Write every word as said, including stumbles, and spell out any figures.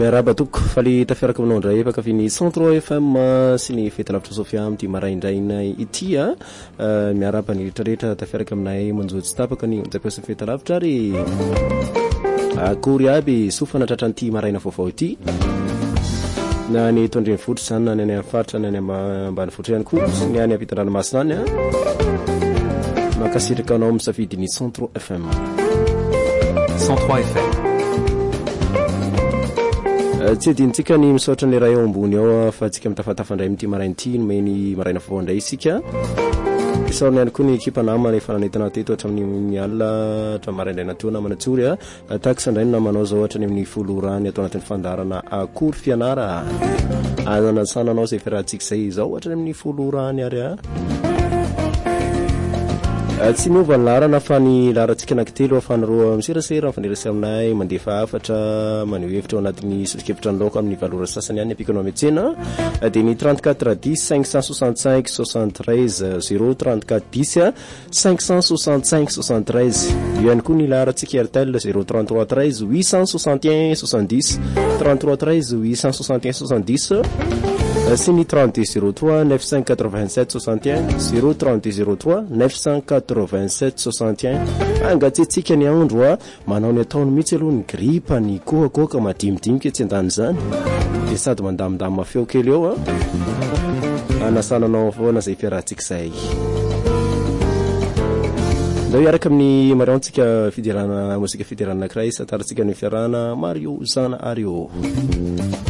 miaraba toko faly tafiaraka aminao ndray efaka finy Centro F M sy ny fetalavitra Sofia amty maraindraina ity a miaraba ny retraretra tafiaraka aminay manjotsy tapaka ny onjapiasa fetalavitra ary akory aby sofana tratran'ity maraina vaovao ity na ny tondreny fotry zany na ny any faritra na ny ambany fotry ihany koa sy ny any ampitan-dranomasina any a makasitraka anao misafidy ny Centro F M cent trois F M. Tsy adintsika ny misaotra ny raha eo ambony ao fa tsika mitafatafa indray amin'ity maraina ity nomeny maraina vaovao indray isika isaoriny ihany koa ny ekipa namana efa nanentana teto hatramin'ny alina hatramin'ny maraindraina teo namana tsory a takisa indray no namanao zao hatrany amin'ny folo rany atao anatin'ny fandarana akory fianara ananasananao izay fiarahantsika izay zao hatrany amin'ny folo rany ary a tsy miova ny larana fa ny larantsika anankitelo afanoroa miserasera mifanerasy aminay mandefa afatra maneho hevitra ao anatin'ny sosokevitra ny laoka amin'ny valora sasany ihany apikanao ametsena dia ny trente-quatre dix cinq cent soixante-cinq soixante-treize zéro trente-quatre dix cinq cent soixante-cinq soixante-treize io ihany koa ny larantsika airtel zéro trente-trois treize huit cent soixante et un soixante-dix trente-trois treize huit cent soixante et un soixante-dix c'est ni trente zéro trois neuf cent quatre-vingt-sept soixante et un zéro trente zéro trois neuf cent quatre-vingt-sept soixante et un angatsetsika ny andro a manao ny ataony mihitsy aloha ny gripa ny koakoaka madimidimika tsy andany zany dia sady mandamindamy feo kely eo a anasananao foana zay fiarahantsika izay ndao iaraka amin'ny mariantsika fidirana mosika fidirana anankiray satarantsika ny fiarahana Mario Zana Ario.